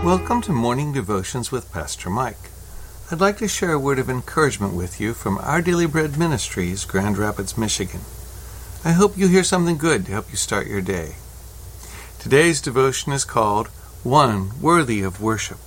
Welcome to Morning Devotions with Pastor Mike. I'd like to share a word of encouragement with you from Our Daily Bread Ministries, Grand Rapids, Michigan. I hope you hear something good to help you start your day. Today's devotion is called One Worthy of Worship.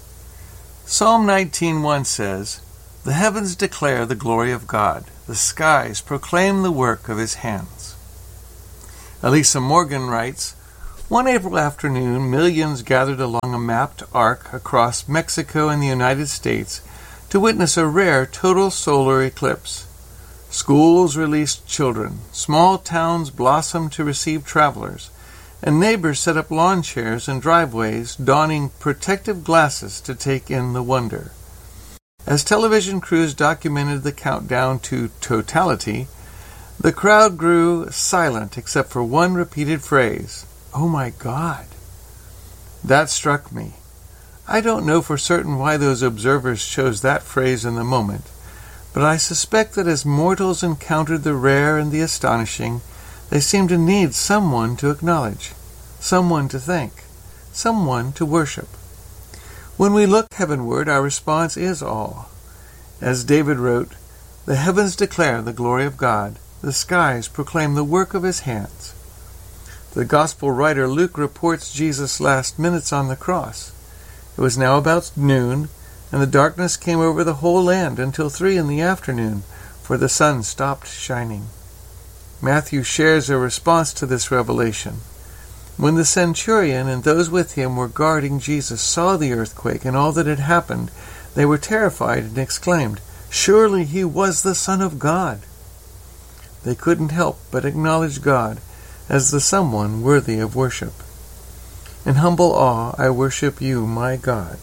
Psalm 19:1 says, "The heavens declare the glory of God. The skies proclaim the work of His hands." Elisa Morgan writes, "One April afternoon, millions gathered along a mapped arc across Mexico and the United States to witness a rare total solar eclipse. Schools released children, small towns blossomed to receive travelers, and neighbors set up lawn chairs and driveways, donning protective glasses to take in the wonder. As television crews documented the countdown to totality, the crowd grew silent except for one repeated phrase, 'Oh my God.' That struck me. I don't know for certain why those observers chose that phrase in the moment, but I suspect that as mortals encountered the rare and the astonishing, they seemed to need someone to acknowledge, someone to thank, someone to worship. When we look heavenward, our response is awe. As David wrote, 'The heavens declare the glory of God. The skies proclaim the work of His hands.' The Gospel writer Luke reports Jesus' last minutes on the cross. It was now about noon, and the darkness came over the whole land until 3 p.m, for the sun stopped shining. Matthew shares a response to this revelation. When the centurion and those with him were guarding Jesus saw the earthquake and all that had happened, they were terrified and exclaimed, 'Surely He was the Son of God.' They couldn't help but acknowledge God as the someone worthy of worship. In humble awe, I worship you, my God."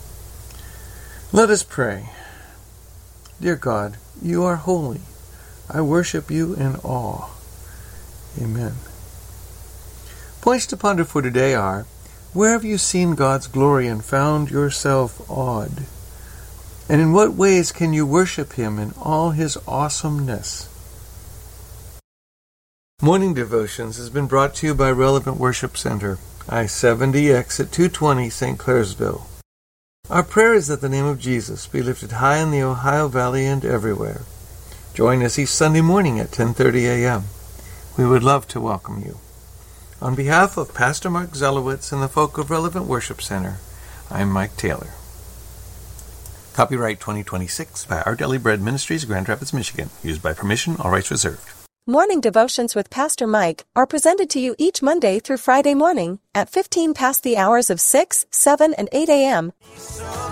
Let us pray. Dear God, you are holy. I worship you in awe. Amen. Points to ponder for today are, where have you seen God's glory and found yourself awed? And in what ways can you worship Him in all His awesomeness? Morning Devotions has been brought to you by Relevant Worship Center, I-70 exit 220, St. Clairsville. Our prayer is that the name of Jesus be lifted high in the Ohio Valley and everywhere. Join us each Sunday morning at 10:30 a.m. We would love to welcome you. On behalf of Pastor Mark Zelowitz and the folk of Relevant Worship Center, I'm Mike Taylor. Copyright 2026 by Our Daily Bread Ministries, Grand Rapids, Michigan. Used by permission, all rights reserved. Morning Devotions with Pastor Mike are presented to you each Monday through Friday morning at 15 past the hours of 6, 7, and 8 a.m.